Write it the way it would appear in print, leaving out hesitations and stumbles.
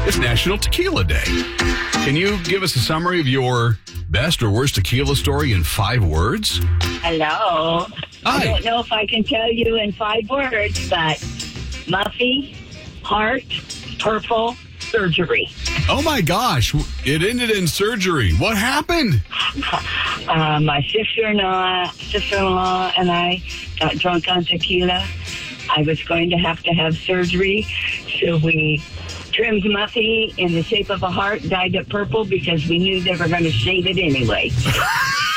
It's National Tequila Day. Can you give us a summary of your best or worst tequila story in 5 words? Hello. Hi. I don't know if I can tell you in 5 words, but Muffy, heart, purple, surgery. Oh my gosh, it ended in surgery. What happened? My sister-in-law and I got drunk on tequila. I was going to have surgery, so we trimmed Muffy in the shape of a heart, dyed it purple because we knew they were going to shave it anyway.